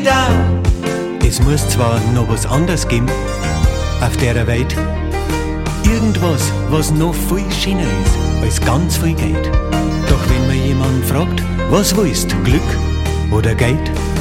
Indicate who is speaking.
Speaker 1: geht auch. Es muss zwar noch was anderes geben auf der Welt, irgendwas, was noch viel schöner ist als ganz viel Geld. Doch wenn man jemanden fragt, was willst, Glück oder Geld,